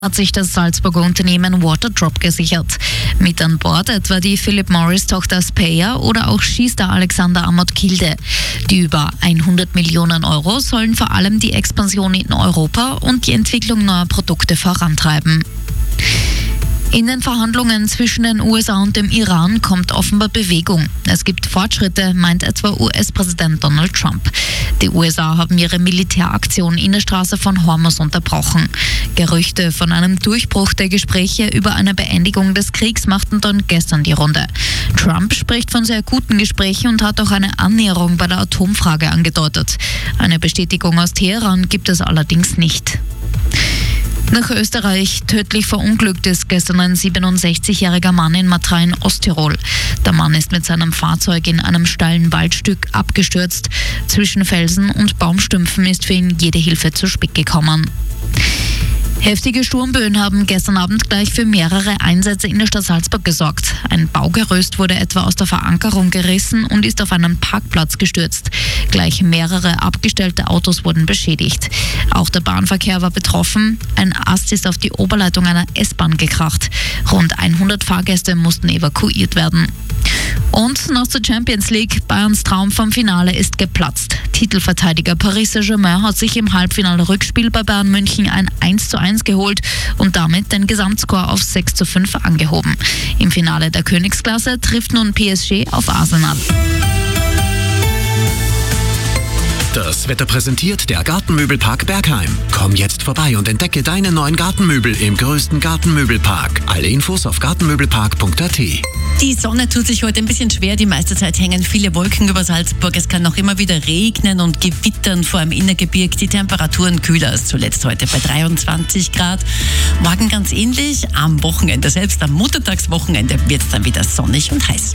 Hat sich das Salzburger Unternehmen Waterdrop gesichert. Mit an Bord etwa die Philip Morris-Tochter Speyer oder auch Skistar Alexander Amott Kilde. Die über 100 Millionen Euro sollen vor allem die Expansion in Europa und die Entwicklung neuer Produkte vorantreiben. In den Verhandlungen zwischen den USA und dem Iran kommt offenbar Bewegung. Es gibt Fortschritte, meint etwa US-Präsident Donald Trump. Die USA haben ihre Militäraktion in der Straße von Hormuz unterbrochen. Gerüchte von einem Durchbruch der Gespräche über eine Beendigung des Kriegs machten dann gestern die Runde. Trump spricht von sehr guten Gesprächen und hat auch eine Annäherung bei der Atomfrage angedeutet. Eine Bestätigung aus Teheran gibt es allerdings nicht. Nach Österreich tödlich verunglückt ist gestern ein 67-jähriger Mann in Matrei in Osttirol. Der Mann ist mit seinem Fahrzeug in einem steilen Waldstück abgestürzt. Zwischen Felsen und Baumstümpfen ist für ihn jede Hilfe zu spät gekommen. Heftige Sturmböen haben gestern Abend gleich für mehrere Einsätze in der Stadt Salzburg gesorgt. Ein Baugerüst wurde etwa aus der Verankerung gerissen und ist auf einen Parkplatz gestürzt. Gleich mehrere abgestellte Autos wurden beschädigt. Auch der Bahnverkehr war betroffen. Ein Ast ist auf die Oberleitung einer S-Bahn gekracht. Rund 100 Fahrgäste mussten evakuiert werden. Und noch zur Champions League. Bayerns Traum vom Finale ist geplatzt. Titelverteidiger Paris Saint-Germain hat sich im Halbfinale-Rückspiel bei Bayern München ein 1:1 geholt und damit den Gesamtscore auf 6:5 angehoben. Im Finale der Königsklasse trifft nun PSG auf Arsenal. Das Wetter präsentiert der Gartenmöbelpark Bergheim. Komm jetzt vorbei und entdecke deine neuen Gartenmöbel im größten Gartenmöbelpark. Alle Infos auf gartenmöbelpark.at. Die Sonne tut sich heute ein bisschen schwer. Die meiste Zeit hängen viele Wolken über Salzburg. Es kann noch immer wieder regnen und gewittern, vor allem Innergebirg. Die Temperaturen kühler als zuletzt heute bei 23 Grad. Morgen ganz ähnlich. Am Wochenende, selbst am Muttertagswochenende, wird es dann wieder sonnig und heiß.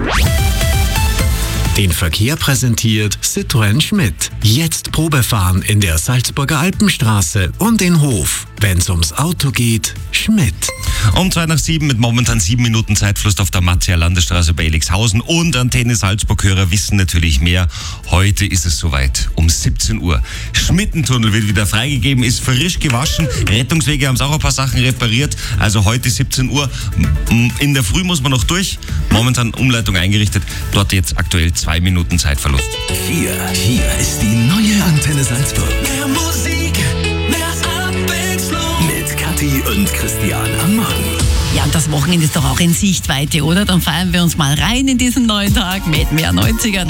Den Verkehr präsentiert Citroën Schmidt. Jetzt Probefahren in der Salzburger Alpenstraße und in Hof. Wenn's ums Auto geht, Schmidt. Um 6:02 mit momentan 7 Minuten Zeitverlust auf der Matzier Landesstraße bei Elixhausen und Antenne Salzburg-Hörer wissen natürlich mehr. Heute ist es soweit, um 17 Uhr. Schmittentunnel wird wieder freigegeben, ist frisch gewaschen. Rettungswege haben es auch ein paar Sachen repariert. Also heute 17 Uhr. In der Früh muss man noch durch. Momentan Umleitung eingerichtet. Dort jetzt aktuell 2 Minuten Zeitverlust. Hier ist die neue Antenne Salzburg. Mehr Musik, mehr Abwechslung. Mit Kathi und Christian am Morgen. Ja, und das Wochenende ist doch auch in Sichtweite, oder? Dann feiern wir uns mal rein in diesen neuen Tag mit mehr 90er.